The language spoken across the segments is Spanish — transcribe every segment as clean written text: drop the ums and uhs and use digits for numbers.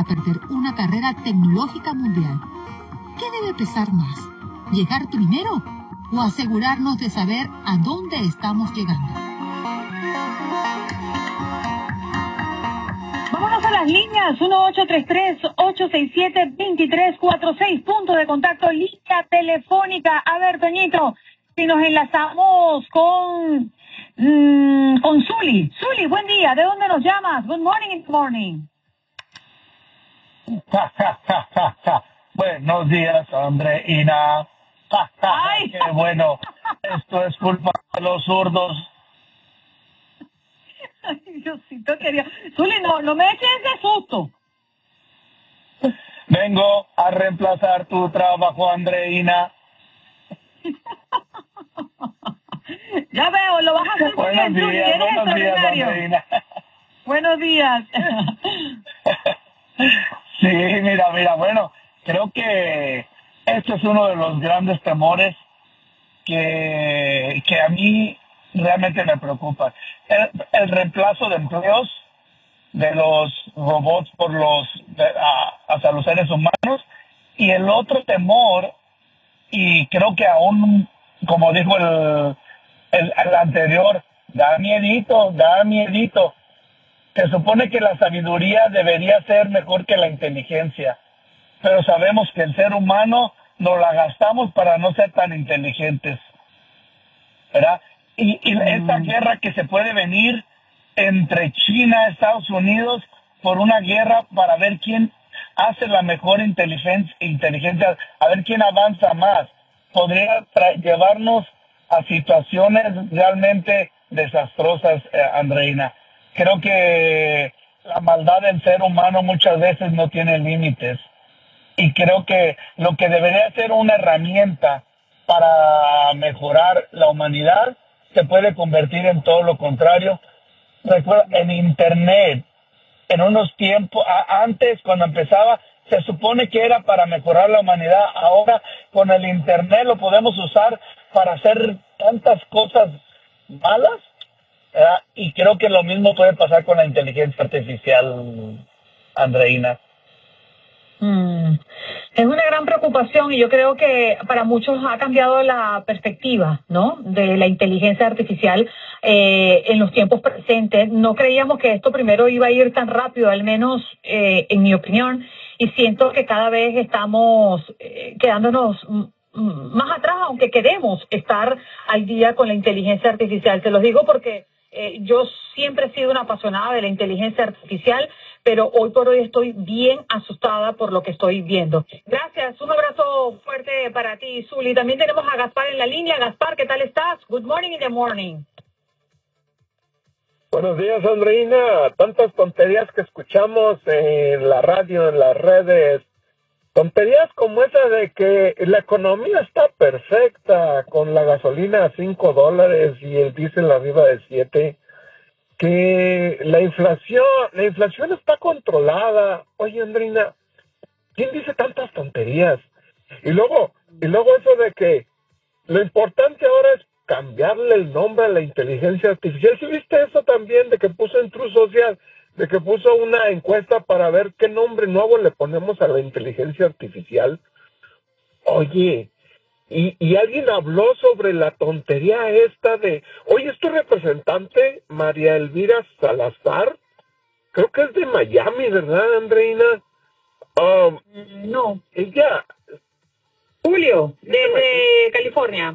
para perder una carrera tecnológica mundial. ¿Qué debe pesar más? ¿Llegar primero o asegurarnos de saber a dónde estamos llegando? Vámonos a las líneas, 1-833-867-2346, punto de contacto, línea telefónica. A ver, Toñito, si nos enlazamos con Zuli. Zuli, buen día, ¿de dónde nos llamas? Good morning in the morning. Buenos días, Andreina. Ay. Qué bueno, esto es culpa de los zurdos. Ay, Diosito querido. Zuli, no me eches de susto. Vengo a reemplazar tu trabajo, Andreina. Ya veo, lo vas a hacer muy bien, Zuli. Eres extraordinario. Andreina. Buenos días. Sí, mira, bueno, creo que este es uno de los grandes temores que a mí realmente me preocupa. El reemplazo de empleos de los robots por hacia los seres humanos, y el otro temor, y creo que aún, como dijo el anterior, da miedito. Se supone que la sabiduría debería ser mejor que la inteligencia, pero sabemos que el ser humano nos la gastamos para no ser tan inteligentes, ¿verdad? Y esta guerra que se puede venir entre China y Estados Unidos, por una guerra para ver quién hace la mejor inteligencia, a ver quién avanza más, podría llevarnos a situaciones realmente desastrosas, Andreina. Creo que la maldad del ser humano muchas veces no tiene límites, y creo que lo que debería ser una herramienta para mejorar la humanidad se puede convertir en todo lo contrario. Recuerda, en Internet, en unos tiempos, antes cuando empezaba, se supone que era para mejorar la humanidad. Ahora con el Internet lo podemos usar para hacer tantas cosas malas, ¿verdad? Y creo que lo mismo puede pasar con la inteligencia artificial, Andreina. Es una gran preocupación, y yo creo que para muchos ha cambiado la perspectiva, ¿no?, de la inteligencia artificial en los tiempos presentes. No creíamos que esto primero iba a ir tan rápido, al menos en mi opinión, y siento que cada vez estamos quedándonos más atrás, aunque queremos estar al día con la inteligencia artificial. Te lo digo porque yo siempre he sido una apasionada de la inteligencia artificial, pero hoy por hoy estoy bien asustada por lo que estoy viendo. Gracias, un abrazo fuerte para ti, Zuli. También tenemos a Gaspar en la línea. Gaspar, ¿qué tal estás? Good morning in the morning. Buenos días, Andreina. Tantas tonterías que escuchamos en la radio, en las redes. Tonterías como esa de que la economía está perfecta, con la gasolina a $5 y el diésel arriba de 7. Que la inflación está controlada. Oye, Andreina, ¿quién dice tantas tonterías? Y luego eso de que lo importante ahora es cambiarle el nombre a la inteligencia artificial. ¿Sí viste eso también, de que puso en True Social, de que puso una encuesta para ver qué nombre nuevo le ponemos a la inteligencia artificial? Oye, y alguien habló sobre la tontería esta de, oye, ¿es tu representante María Elvira Salazar? Creo que es de Miami, ¿verdad, Andreina? No. Ella... Julio, desde California.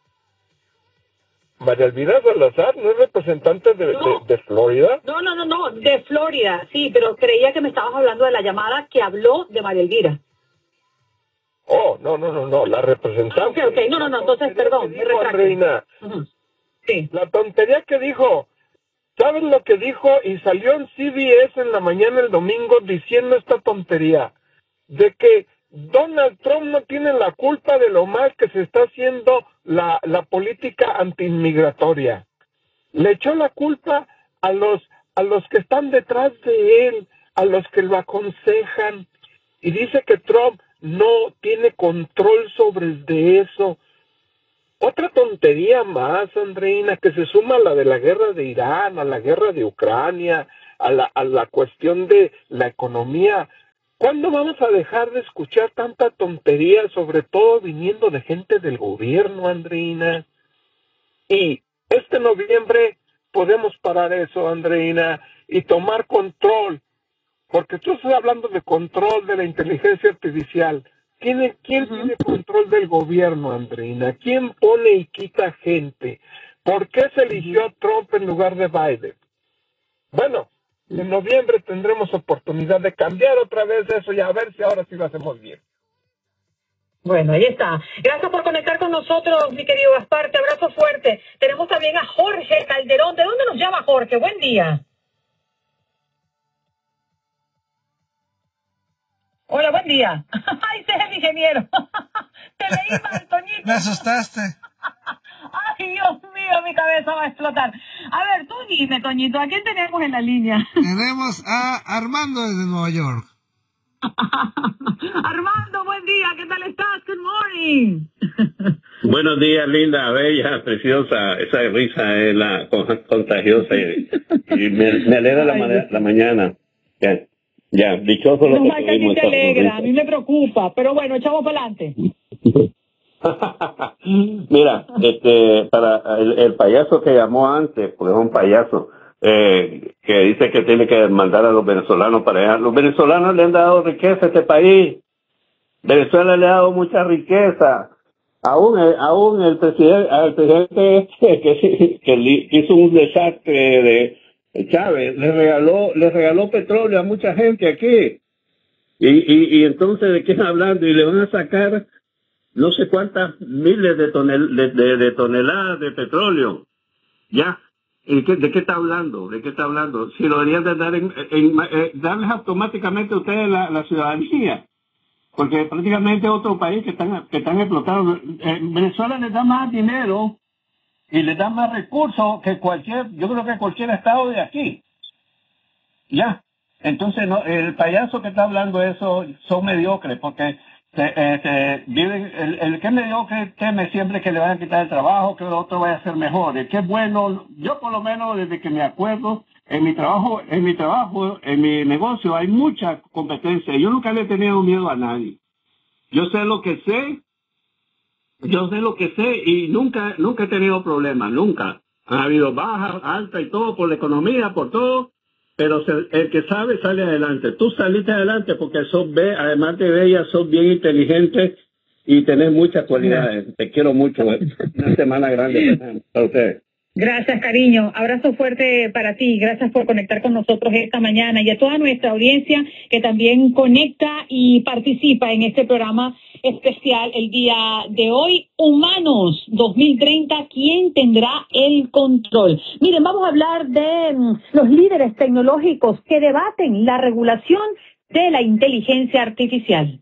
María Elvira Salazar, ¿no es representante de Florida? No, de Florida, sí, pero creía que me estabas hablando de la llamada que habló de María Elvira. Oh, no, la representante. Ok, no, entonces, perdón, me retracto. Reina, Sí. La tontería que dijo, ¿sabes lo que dijo? Y salió en CBS en la mañana el domingo diciendo esta tontería, de que Donald Trump no tiene la culpa de lo mal que se está haciendo la política antiinmigratoria. Le echó la culpa a los que están detrás de él, a los que lo aconsejan, y dice que Trump no tiene control sobre de eso. Otra tontería más, Andreina, que se suma a la de la guerra de Irán, a la guerra de Ucrania, a la cuestión de la economía ¿Cuándo vamos a dejar de escuchar tanta tontería, sobre todo viniendo de gente del gobierno, Andreina? Y este noviembre podemos parar eso, Andreina, y tomar control, porque tú estás hablando de control de la inteligencia artificial. ¿Quién tiene control del gobierno, Andreina? ¿Quién pone y quita gente? ¿Por qué se eligió a Trump en lugar de Biden? Bueno, en noviembre tendremos oportunidad de cambiar otra vez eso y a ver si ahora sí lo hacemos bien. Bueno, ahí está. Gracias por conectar con nosotros, mi querido Gaspar. Te abrazo fuerte. Tenemos también a Jorge Calderón. ¿De dónde nos llama Jorge? Buen día. Hola, buen día. Ay, ese es el ingeniero. Te leí mal, Toñito. Me asustaste. Ay, Dios mío, mi cabeza va a explotar. A ver, tú dime, Toñito, ¿a quién tenemos en la línea? Tenemos a Armando desde Nueva York. Armando, buen día. ¿Qué tal estás? Good morning. Buenos días, linda, bella, preciosa. Esa risa es la contagiosa y me alegra la mañana. Ya, dichoso lo no que más que a ti te alegra, a mí me preocupa, pero bueno, echamos para adelante. Mira, para el payaso que llamó antes, porque es un payaso, que dice que tiene que mandar a los venezolanos para allá. Los venezolanos le han dado riqueza a este país. Venezuela le ha dado mucha riqueza. Aún el presidente que hizo un desastre de Chávez, le regaló petróleo a mucha gente aquí. Y entonces, ¿de qué están hablando? Y le van a sacar no sé cuántas miles de toneladas de petróleo. Ya. ¿De qué está hablando? ¿De qué está hablando? Si lo deberían de dar darles automáticamente a ustedes la ciudadanía. Porque prácticamente es otro país que están explotando. Venezuela les da más dinero y les da más recursos que yo creo que cualquier estado de aquí. Ya. Entonces, no, el payaso que está hablando eso son mediocres, porque viven, el que es mediocre teme siempre que le vayan a quitar el trabajo, que el otro vaya a ser mejor. El que es bueno, yo por lo menos desde que me acuerdo, en mi trabajo, en mi negocio hay mucha competencia. Yo nunca le he tenido miedo a nadie. Yo sé lo que sé y nunca he tenido problemas, nunca. Ha habido bajas, altas y todo por la economía, por todo, pero el que sabe sale adelante. Tú saliste adelante porque además de bella, sos bien inteligente y tenés muchas cualidades. Te quiero mucho. Una semana grande para ustedes. Gracias, cariño. Abrazo fuerte para ti. Gracias por conectar con nosotros esta mañana y a toda nuestra audiencia que también conecta y participa en este programa especial el día de hoy. Humanos 2030, ¿quién tendrá el control? Miren, vamos a hablar de los líderes tecnológicos que debaten la regulación de la inteligencia artificial.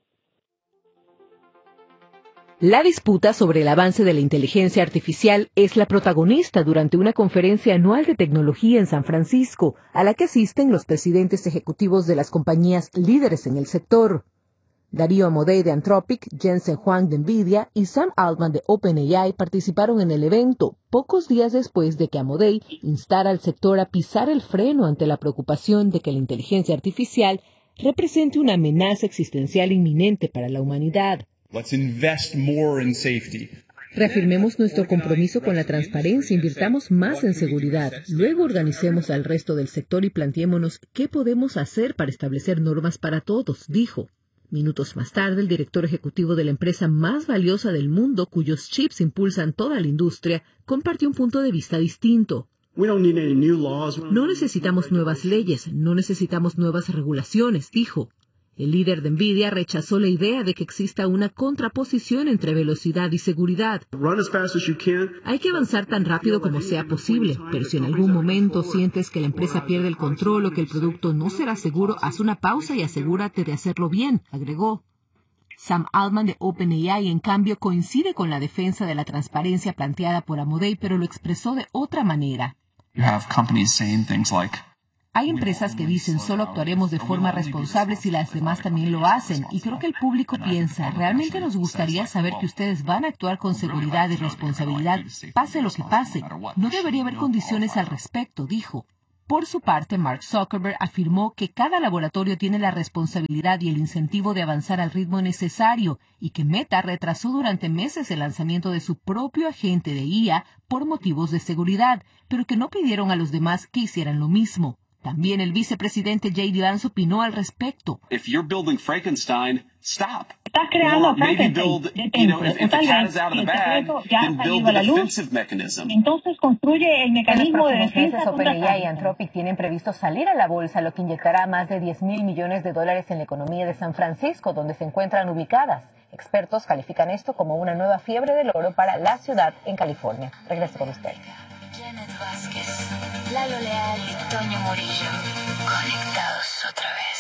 La disputa sobre el avance de la inteligencia artificial es la protagonista durante una conferencia anual de tecnología en San Francisco, a la que asisten los presidentes ejecutivos de las compañías líderes en el sector. Darío Amodei de Anthropic, Jensen Huang de NVIDIA y Sam Altman de OpenAI participaron en el evento, pocos días después de que Amodei instara al sector a pisar el freno ante la preocupación de que la inteligencia artificial represente una amenaza existencial inminente para la humanidad. Let's invest more in safety. Reafirmemos nuestro compromiso con la transparencia, invirtamos más en seguridad, luego organicemos al resto del sector y planteémonos qué podemos hacer para establecer normas para todos, dijo. Minutos más tarde, el director ejecutivo de la empresa más valiosa del mundo, cuyos chips impulsan toda la industria, compartió un punto de vista distinto. No necesitamos nuevas leyes, no necesitamos nuevas regulaciones, dijo. El líder de NVIDIA rechazó la idea de que exista una contraposición entre velocidad y seguridad. Hay que avanzar tan rápido como sea posible, pero si en algún momento sientes que la empresa pierde el control o que el producto no será seguro, haz una pausa y asegúrate de hacerlo bien, agregó. Sam Altman de OpenAI, en cambio, coincide con la defensa de la transparencia planteada por Amodei, pero lo expresó de otra manera. Hay empresas que dicen solo actuaremos de forma responsable si las demás también lo hacen, y creo que el público piensa, realmente nos gustaría saber que ustedes van a actuar con seguridad y responsabilidad, pase lo que pase. No debería haber condiciones al respecto, dijo. Por su parte, Mark Zuckerberg afirmó que cada laboratorio tiene la responsabilidad y el incentivo de avanzar al ritmo necesario y que Meta retrasó durante meses el lanzamiento de su propio agente de IA por motivos de seguridad, pero que no pidieron a los demás que hicieran lo mismo. También el vicepresidente J.D. Vance opinó al respecto. If you're building Frankenstein, stop. Estás creando Or maybe Frankenstein. build, Detente. if the Tal cat vez, is out of si the el bag, secreto ya ha then build salido a the la luz, defensive mechanism. entonces construye el En los mecanismo de próximos defensa meses, contra OpenAI y Frankenstein. Anthropic tienen previsto salir a la bolsa, lo que inyectará más de $10,000 millones en la economía de San Francisco, donde se encuentran ubicadas. Expertos califican esto como una nueva fiebre del oro para la ciudad en California. Regreso con usted. Janet Vázquez, Lalo Leal y Toño Murillo, conectados otra vez.